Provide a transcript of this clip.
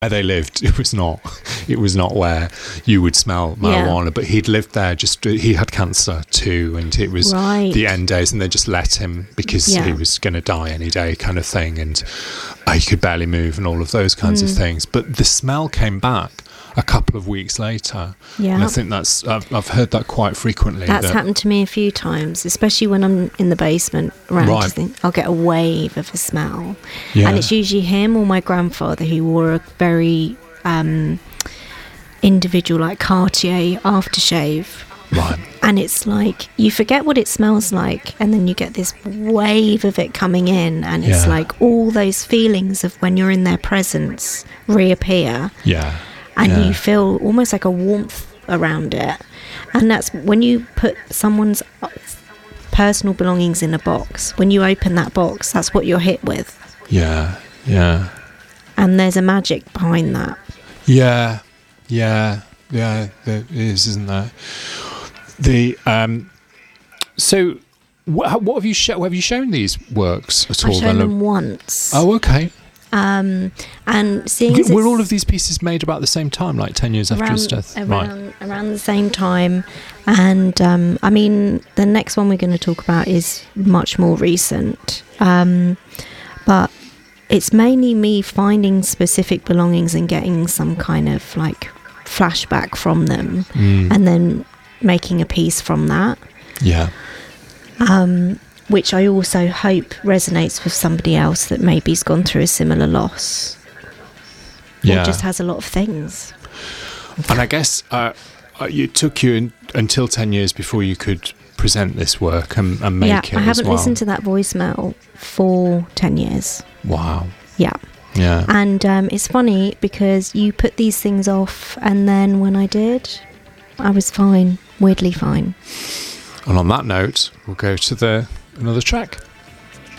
where they lived, it was not where you would smell marijuana, but he'd lived there, he had cancer too, and it was the end days, and they just let him because he was going to die any day kind of thing, and he could barely move and all of those kinds of things. But the smell came back a couple of weeks later, and I think I've heard that quite frequently. That's happened to me a few times, especially when I'm in the basement around. I'll get a wave of a smell, and it's usually him or my grandfather who wore a very individual, like Cartier aftershave. Right. And it's like you forget what it smells like, and then you get this wave of it coming in, and it's like all those feelings of when you're in their presence reappear. And you feel almost like a warmth around it. And that's when you put someone's personal belongings in a box. When you open that box, that's what you're hit with. Yeah. And there's a magic behind that. Yeah, there is, isn't there? So what have you shown these works at all? I've shown them once. Oh, okay. And seeing were all of these pieces made about the same time, like 10 years after his death? Around the same time. And I mean, the next one we're going to talk about is much more recent, but it's mainly me finding specific belongings and getting some kind of like flashback from them, and then making a piece from that. Which I also hope resonates with somebody else that maybe's gone through a similar loss. Or just has a lot of things. And I guess it took you until 10 years before you could present this work and make it as well. I haven't listened to that voicemail for 10 years. Wow. Yeah. And it's funny because you put these things off, and then when I did, I was fine, weirdly fine. And on that note, we'll go to another track.